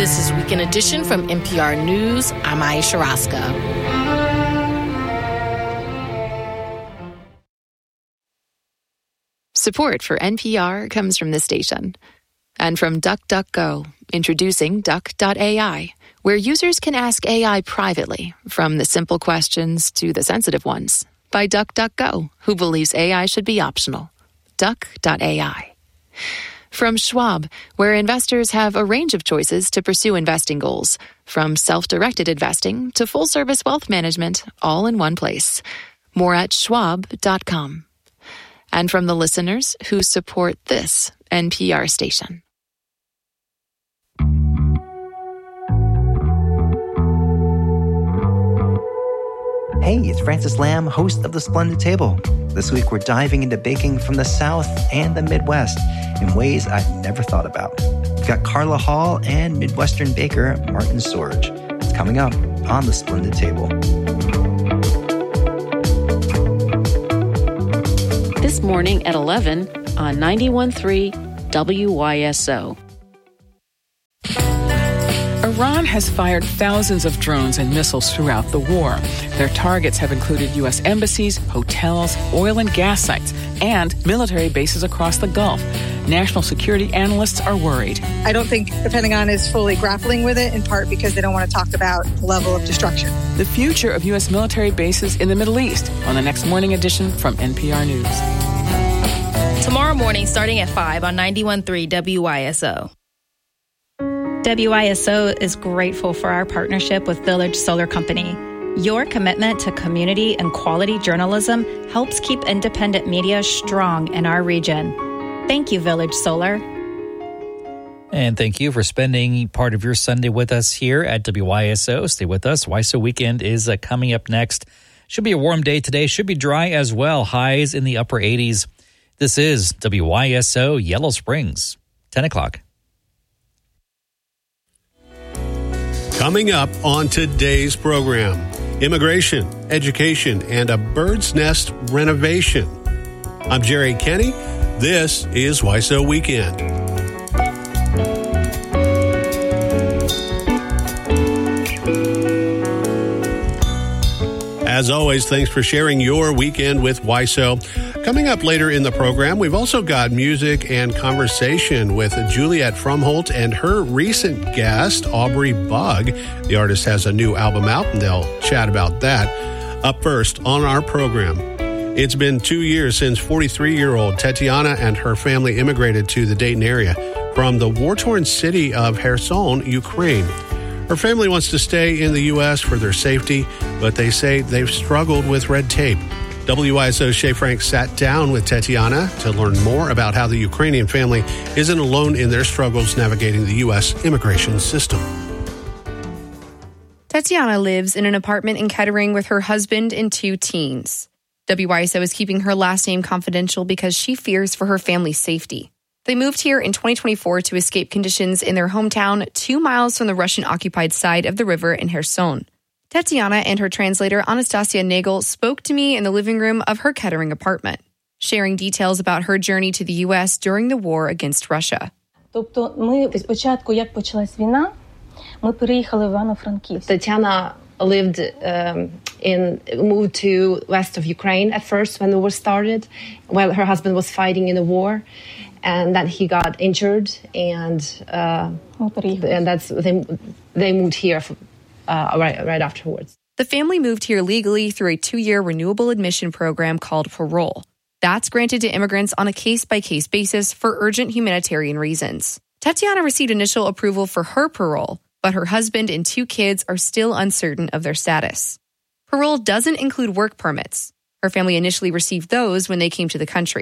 This is Weekend Edition from NPR News. I'm Aisha Roscoe. Support for NPR comes from this station. And from DuckDuckGo, introducing Duck.ai, where users can ask AI privately, from the simple questions to the sensitive ones, by DuckDuckGo, who believes AI should be optional. Duck.ai. From Schwab, where investors have a range of choices to pursue investing goals, from self-directed investing to full-service wealth management, all in one place. More at schwab.com. And from the listeners who support this NPR station. Hey, it's Francis Lamb, host of The Splendid Table. This week we're diving into baking from the South and the Midwest in ways I've never thought about. We've got Carla Hall and Midwestern baker Martin Sorge. It's coming up on The Splendid Table. This morning at 11 on 91.3 WYSO. Iran has fired thousands of drones and missiles throughout the war. Their targets have included U.S. embassies, hotels, oil and gas sites, and military bases across the Gulf. National security analysts are worried. I don't think the Pentagon is fully grappling with it, in part because they don't want to talk about the level of destruction. The future of U.S. military bases in the Middle East on the next morning edition from NPR News. Tomorrow morning starting at 5 on 91.3 WYSO. WYSO is grateful for our partnership with Village Solar Company. Your commitment to community and quality journalism helps keep independent media strong in our region. Thank you, Village Solar. And thank you for spending part of your Sunday with us here at WYSO. Stay with us. WYSO Weekend is coming up next. Should be a warm day today. Should be dry as well. Highs in the upper 80s. This is WYSO Yellow Springs, 10 o'clock. Coming up on today's program, immigration, education, and a bird's nest renovation. I'm Jerry Kenny. This is WYSO Weekend. As always, thanks for sharing your weekend with WYSO. Coming up later in the program, we've also got music and conversation with Juliet Frumholt and her recent guest, Aubrey Bug. The artist has a new album out, and they'll chat about that. Up first on our program, it's been 2 years since 43-year-old Tetiana and her family immigrated to the Dayton area from the war-torn city of Kherson, Ukraine. Her family wants to stay in the U.S. for their safety, but they say they've struggled with red tape. WYSO's Shay Frank sat down with Tetiana to learn more about how the Ukrainian family isn't alone in their struggles navigating the U.S. immigration system. Tetiana lives in an apartment in Kettering with her husband and 2 teens. WYSO is keeping her last name confidential because she fears for her family's safety. They moved here in 2024 to escape conditions in their hometown 2 miles from the Russian-occupied side of the river in Kherson. Tetiana and her translator Anastasia Nagel spoke to me in the living room of her Kettering apartment, sharing details about her journey to the U.S. during the war against Russia. Tetiana moved to west of Ukraine at first when the war started, while her husband was fighting in the war. And then he got injured, and that's they moved here right afterwards. The family moved here legally through a 2-year renewable admission program called Parole. That's granted to immigrants on a case-by-case basis for urgent humanitarian reasons. Tetiana received initial approval for her parole, but her husband and 2 kids are still uncertain of their status. Parole doesn't include work permits. Her family initially received those when they came to the country.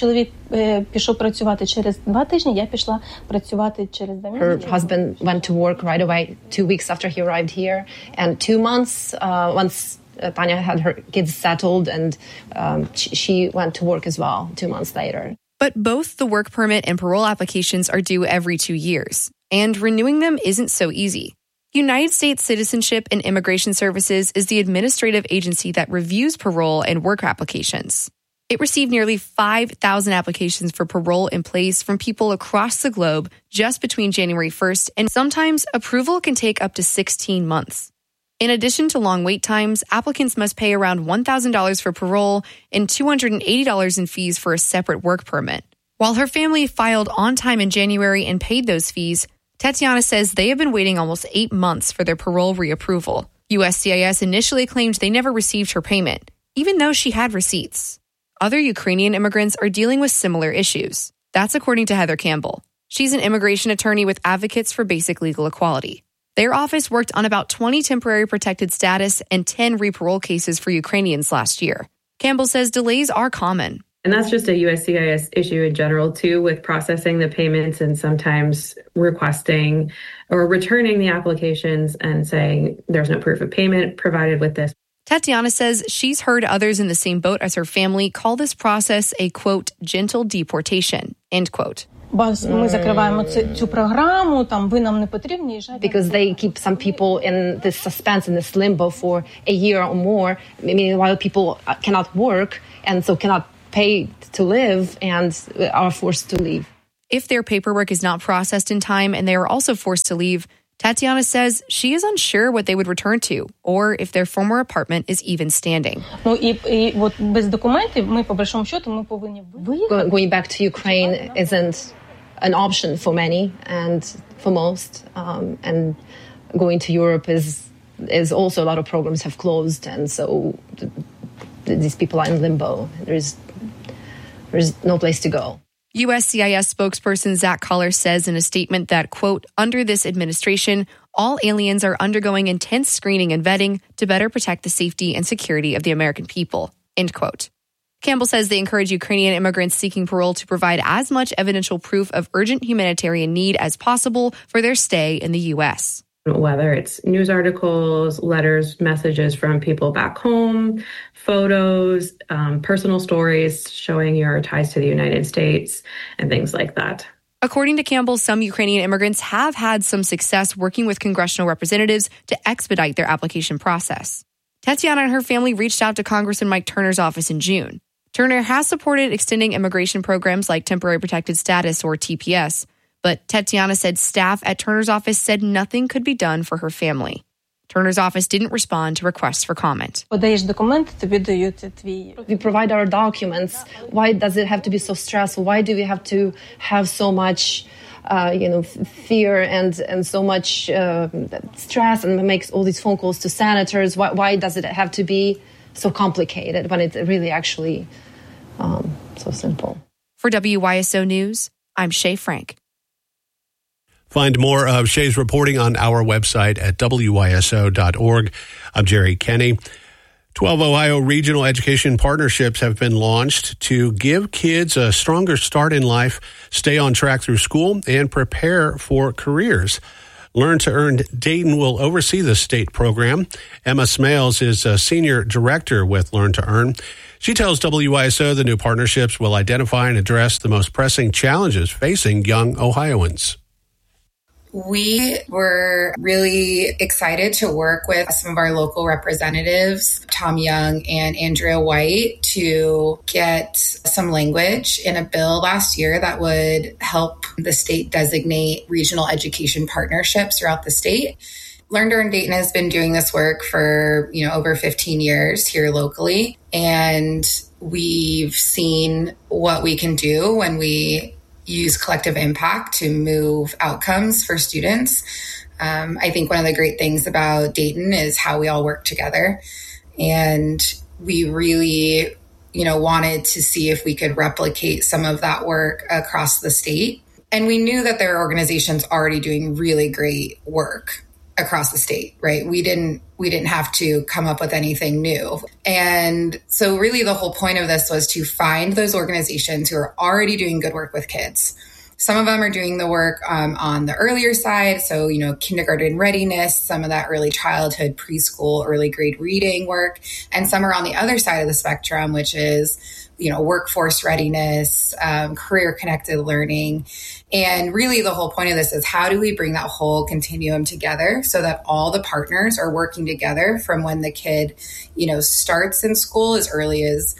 Her husband went to work right away 2 weeks after he arrived here. And 2 months, once Tanya had her kids settled, and she went to work as well 2 months later. But both the work permit and parole applications are due every 2 years, and renewing them isn't so easy. United States Citizenship and Immigration Services is the administrative agency that reviews parole and work applications. It received nearly 5,000 applications for parole in place from people across the globe just between January 1st, and sometimes approval can take up to 16 months. In addition to long wait times, applicants must pay around $1,000 for parole and $280 in fees for a separate work permit. While her family filed on time in January and paid those fees, Tatiana says they have been waiting almost 8 months for their parole reapproval. USCIS initially claimed they never received her payment, even though she had receipts. Other Ukrainian immigrants are dealing with similar issues. That's according to Heather Campbell. She's an immigration attorney with Advocates for Basic Legal Equality. Their office worked on about 20 temporary protected status and 10 reparole cases for Ukrainians last year. Campbell says delays are common. And that's just a USCIS issue in general, too, with processing the payments and sometimes requesting or returning the applications and saying there's no proof of payment provided with this. Tatiana says she's heard others in the same boat as her family call this process a, quote, gentle deportation, end quote. Because they keep some people in this suspense, in this limbo for a year or more, meanwhile people cannot work and so cannot pay to live and are forced to leave. If their paperwork is not processed in time and they are also forced to leave, Tatiana says she is unsure what they would return to or if their former apartment is even standing. Going back to Ukraine isn't an option for many and for most. And going to Europe is also a lot of programs have closed. And so these people are in limbo. There's no place to go. USCIS spokesperson Zach Collar says in a statement that, quote, under this administration, all aliens are undergoing intense screening and vetting to better protect the safety and security of the American people, end quote. Campbell says they encourage Ukrainian immigrants seeking parole to provide as much evidential proof of urgent humanitarian need as possible for their stay in the U.S. Whether it's news articles, letters, messages from people back home, photos, personal stories showing your ties to the United States, and things like that. According to Campbell, some Ukrainian immigrants have had some success working with congressional representatives to expedite their application process. Tatiana and her family reached out to Congressman Mike Turner's office in June. Turner has supported extending immigration programs like Temporary Protected Status, or TPS, but Tatiana said staff at Turner's office said nothing could be done for her family. Turner's office didn't respond to requests for comment. We provide our documents. Why does it have to be so stressful? Why do we have to have so much fear and so much stress and makes all these phone calls to senators? Why does it have to be so complicated when it's really actually so simple? For WYSO News, I'm Shay Frank. Find more of Shay's reporting on our website at wyso.org. I'm Jerry Kenny. 12 Ohio regional education partnerships have been launched to give kids a stronger start in life, stay on track through school, and prepare for careers. Learn to Earn Dayton will oversee the state program. Emma Smales is a senior director with Learn to Earn. She tells WYSO the new partnerships will identify and address the most pressing challenges facing young Ohioans. We were really excited to work with some of our local representatives, Tom Young and Andrea White, to get some language in a bill last year that would help the state designate regional education partnerships throughout the state. Learn to Earn Dayton has been doing this work for, over 15 years here locally, and we've seen what we can do when we use collective impact to move outcomes for students. I think one of the great things about Dayton is how we all work together. And we really, wanted to see if we could replicate some of that work across the state. And we knew that there are organizations already doing really great work across the state, right? We didn't have to come up with anything new. And so really the whole point of this was to find those organizations who are already doing good work with kids. Some of them are doing the work on the earlier side. So, kindergarten readiness, some of that early childhood, preschool, early grade reading work. And some are on the other side of the spectrum, which is, workforce readiness, career connected learning. And really the whole point of this is how do we bring that whole continuum together so that all the partners are working together from when the kid, starts in school as early as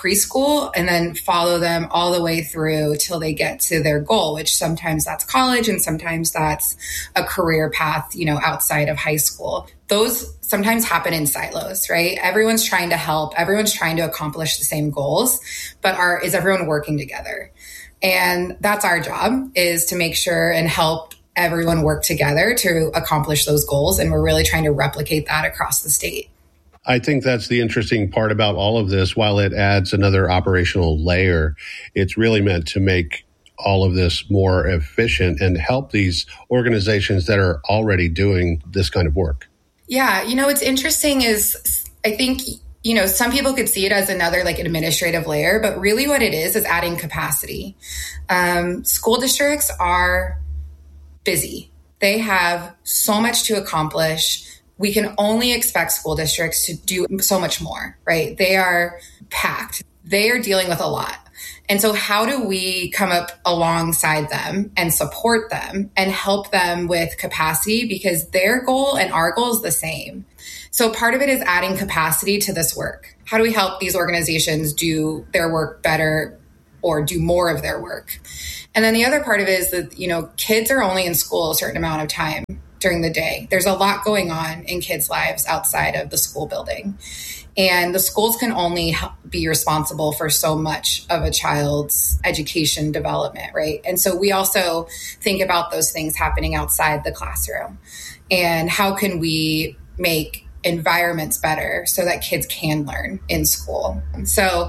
preschool and then follow them all the way through till they get to their goal, which sometimes that's college and sometimes that's a career path, outside of high school. Those sometimes happen in silos, right? Everyone's trying to help. Everyone's trying to accomplish the same goals, but is everyone working together? And that's our job, is to make sure and help everyone work together to accomplish those goals. And we're really trying to replicate that across the state. I think that's the interesting part about all of this. While it adds another operational layer, it's really meant to make all of this more efficient and help these organizations that are already doing this kind of work. Yeah. What's interesting is I think, some people could see it as another administrative layer, but really what it is adding capacity. School districts are busy. They have so much to accomplish. We can only expect school districts to do so much more, right? They are packed. They are dealing with a lot. And so how do we come up alongside them and support them and help them with capacity? Because their goal and our goal is the same. So part of it is adding capacity to this work. How do we help these organizations do their work better or do more of their work? And then the other part of it is that, kids are only in school a certain amount of time during the day. There's a lot going on in kids' lives outside of the school building. And the schools can only be responsible for so much of a child's education development, right? And so we also think about those things happening outside the classroom. And how can we make environments better so that kids can learn in school? So,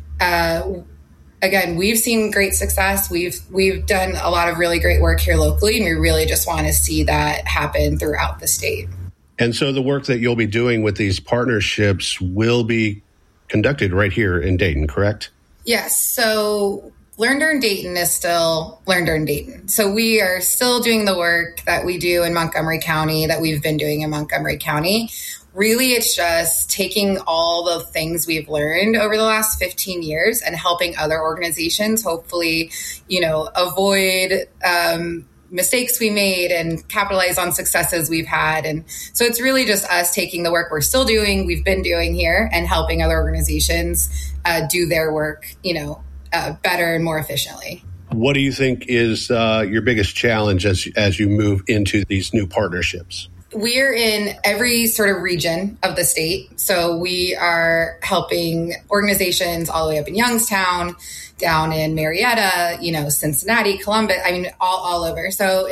again, we've seen great success. We've done a lot of really great work here locally, and we really just want to see that happen throughout the state. And so the work that you'll be doing with these partnerships will be conducted right here in Dayton, correct? Yes. So LearnDurn Dayton is still LearnDurn Dayton. So we are still doing the work that we do in Montgomery County, that we've been doing in Montgomery County. Really, it's just taking all the things we've learned over the last 15 years and helping other organizations hopefully, avoid mistakes we made and capitalize on successes we've had. And so it's really just us taking the work we've been doing here and helping other organizations do their work, better and more efficiently. What do you think is your biggest challenge as you move into these new partnerships? We're in every sort of region of the state. So we are helping organizations all the way up in Youngstown, down in Marietta, Cincinnati, Columbus, all over. So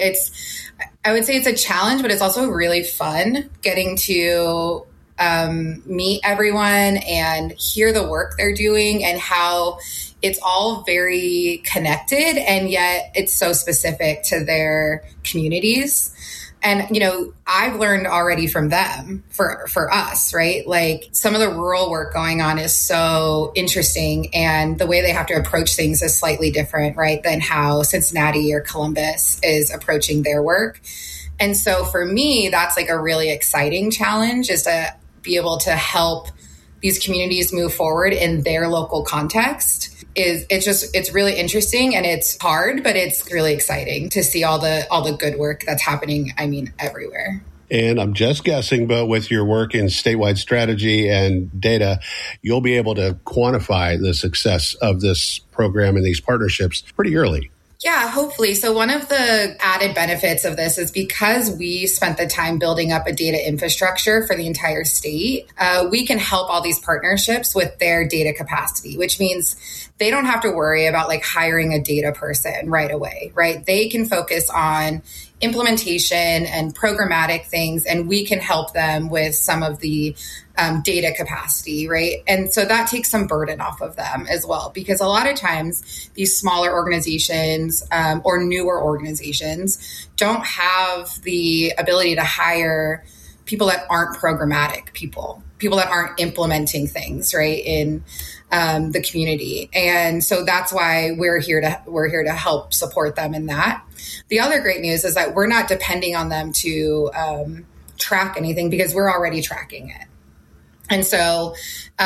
I would say it's a challenge, but it's also really fun getting to meet everyone and hear the work they're doing and how it's all very connected, and yet it's so specific to their communities. And, I've learned already from them for us, right? Like some of the rural work going on is so interesting, and the way they have to approach things is slightly different, right, than how Cincinnati or Columbus is approaching their work. And so for me, that's like a really exciting challenge, is to be able to help these communities move forward in their local context. It's really interesting, and it's hard, but it's really exciting to see all the good work that's happening, everywhere. And I'm just guessing, but with your work in statewide strategy and data, you'll be able to quantify the success of this program and these partnerships pretty early. Yeah, hopefully. So one of the added benefits of this is because we spent the time building up a data infrastructure for the entire state, we can help all these partnerships with their data capacity, which means they don't have to worry about hiring a data person right away, right? They can focus on implementation and programmatic things, and we can help them with some of the data capacity, right? And so that takes some burden off of them as well, because a lot of times these smaller organizations or newer organizations don't have the ability to hire people that aren't programmatic people that aren't implementing things, right, in the community. And so that's why we're here to help support them in that. The other great news is that we're not depending on them to track anything, because we're already tracking it. And so,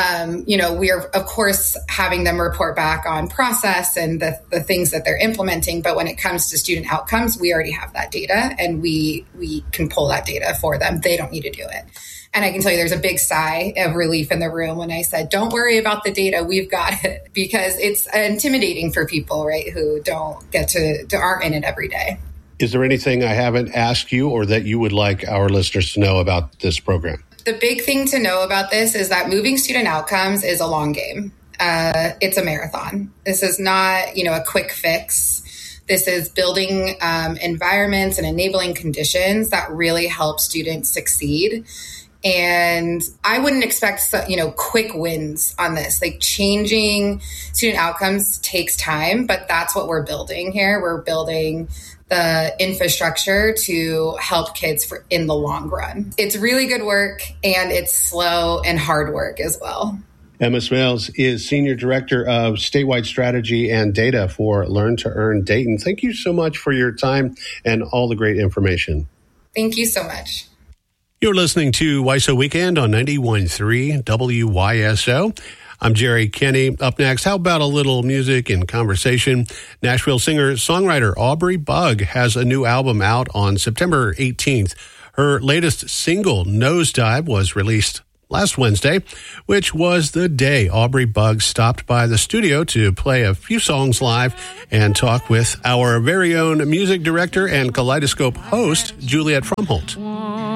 we are, of course, having them report back on process and the things that they're implementing. But when it comes to student outcomes, we already have that data, and we can pull that data for them. They don't need to do it. And I can tell you there's a big sigh of relief in the room when I said, don't worry about the data, we've got it. Because it's intimidating for people, right, who don't get to aren't in it every day. Is there anything I haven't asked you or that you would like our listeners to know about this program? The big thing to know about this is that moving student outcomes is a long game. It's a marathon. This is not, a quick fix. This is building environments and enabling conditions that really help students succeed. And I wouldn't expect, quick wins on this. Like, changing student outcomes takes time, but that's what we're building here. We're building the infrastructure to help kids in the long run. It's really good work, and it's slow and hard work as well. Emma Smales is Senior Director of Statewide Strategy and Data for Learn to Earn Dayton. Thank you so much for your time and all the great information. Thank you so much. You're listening to WISO Weekend on 91.3 WYSO. I'm Jerry Kenny. Up next, how about a little music and conversation? Nashville singer-songwriter Aubrey Bugg has a new album out on September 18th. Her latest single, Nosedive, was released last Wednesday, which was the day Aubrey Bugg stopped by the studio to play a few songs live and talk with our very own music director and Kaleidoscope host, Juliet Fromholt.